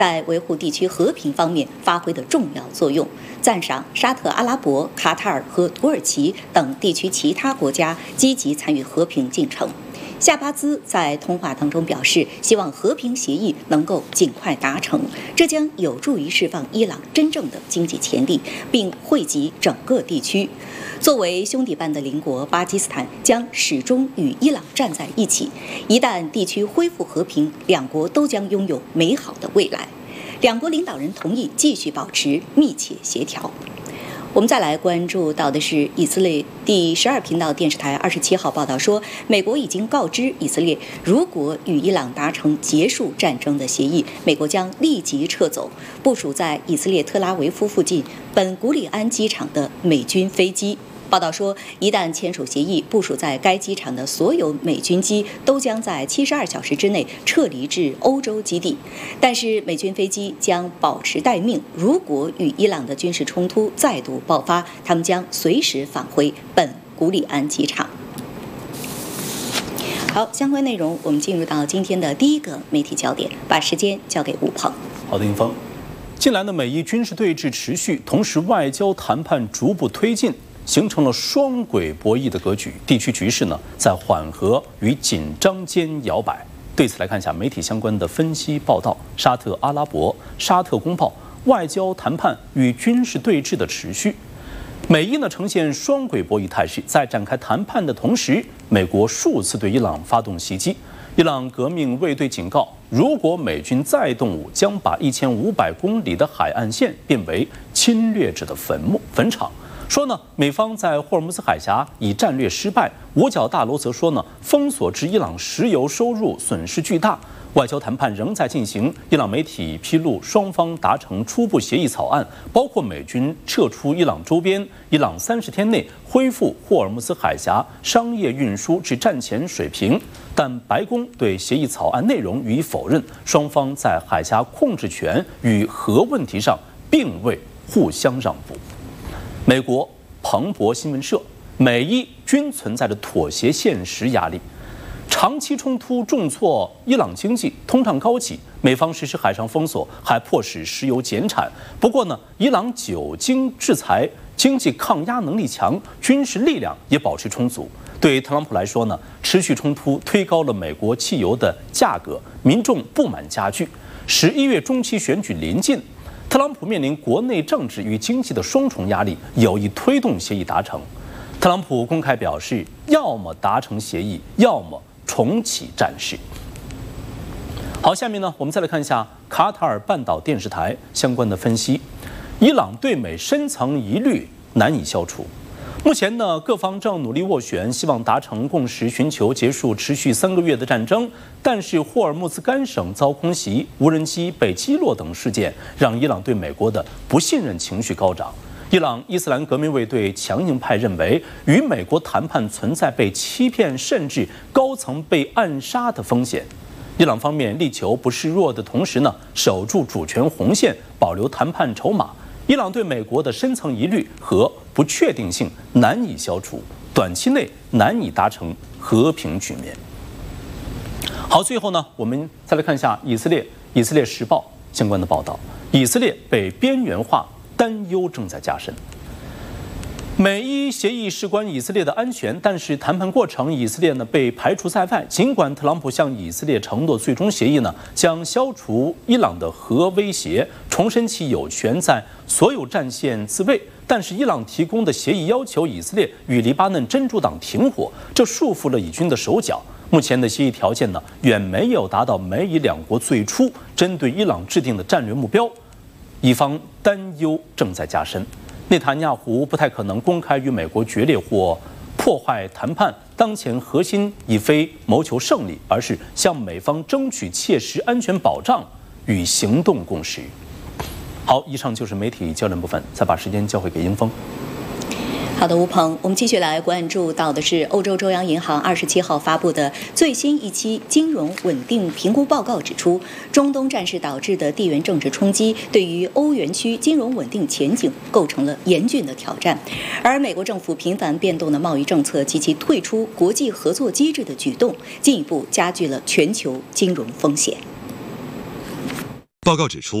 在维护地区和平方面发挥的重要作用，赞赏沙特阿拉伯、卡塔尔和土耳其等地区其他国家积极参与和平进程。夏巴兹在通话当中表示，希望和平协议能够尽快达成，这将有助于释放伊朗真正的经济潜力，并惠及整个地区。作为兄弟般的邻国，巴基斯坦将始终与伊朗站在一起。一旦地区恢复和平，两国都将拥有美好的未来。两国领导人同意继续保持密切协调。我们再来关注到的是以色列第12频道电视台27号报道说，美国已经告知以色列，如果与伊朗达成结束战争的协议，美国将立即撤走部署在以色列特拉维夫附近本古里安机场的美军飞机。报道说，一旦签署协议，部署在该机场的所有美军机都将在72小时之内撤离至欧洲基地。但是，美军飞机将保持待命，如果与伊朗的军事冲突再度爆发，他们将随时返回本古里安机场。好，相关内容我们进入到今天的第一个媒体焦点，把时间交给吴鹏。 好的，英峰。近来的美伊军事对峙持续，同时外交谈判逐步推进。形成了双轨博弈的格局，地区局势呢在缓和与紧张间摇摆。对此来看一下媒体相关的分析报道。沙特阿拉伯、沙特公报，外交谈判与军事对峙的持续。美伊呢呈现双轨博弈态势，在展开谈判的同时，美国数次对伊朗发动袭击。伊朗革命卫队警告，如果美军再动武，将把1500公里的海岸线变为侵略者的坟场。说呢，美方在霍尔木兹海峡以战略失败，五角大楼则说呢，封锁至伊朗石油收入损失巨大。外交谈判仍在进行，伊朗媒体披露，双方达成初步协议草案，包括美军撤出伊朗周边，伊朗30天内恢复霍尔木兹海峡商业运输至战前水平。但白宫对协议草案内容予以否认，双方在海峡控制权与核问题上并未互相让步。美国彭博新闻社，美伊均存在着妥协现实压力，长期冲突重挫伊朗经济，通胀高企，美方实施海上封锁，还迫使石油减产。不过呢，伊朗久经制裁，经济抗压能力强，军事力量也保持充足。对特朗普来说呢，持续冲突推高了美国汽油的价格，民众不满加剧。11月中期选举临近，特朗普面临国内政治与经济的双重压力，有意推动协议达成。特朗普公开表示，要么达成协议，要么重启战事。好，下面呢，我们再来看一下卡塔尔半岛电视台相关的分析。伊朗对美深层疑虑难以消除。目前呢，各方正努力斡旋，希望达成共识，寻求结束持续3个月的战争。但是霍尔木兹干省遭空袭、无人机被击落等事件，让伊朗对美国的不信任情绪高涨。伊朗伊斯兰革命卫队强硬派认为，与美国谈判存在被欺骗，甚至高层被暗杀的风险。伊朗方面力求不示弱的同时呢，守住主权红线，保留谈判筹码。伊朗对美国的深层疑虑和不确定性难以消除，短期内难以达成和平局面。好，最后呢，我们再来看一下以色列时报相关的报道。以色列被边缘化，担忧正在加深。美伊协议事关以色列的安全，但是谈判过程以色列呢被排除在外。尽管特朗普向以色列承诺最终协议呢将消除伊朗的核威胁，重申其有权在所有战线自卫，但是伊朗提供的协议要求以色列与黎巴嫩真主党停火，这束缚了以军的手脚。目前的协议条件呢远没有达到美以两国最初针对伊朗制定的战略目标，以方担忧正在加深。内塔尼亚胡不太可能公开与美国决裂或破坏谈判，当前核心已非谋求胜利，而是向美方争取切实安全保障与行动共识。好，以上就是媒体焦点部分，再把时间交回给英峰。 好的，吴鹏，我们继续来关注到的是欧洲中央银行27号发布的最新一期金融稳定评估报告指出，中东战事导致的地缘政治冲击对于欧元区金融稳定前景构成了严峻的挑战，而美国政府频繁变动的贸易政策及其退出国际合作机制的举动，进一步加剧了全球金融风险。 报告指出，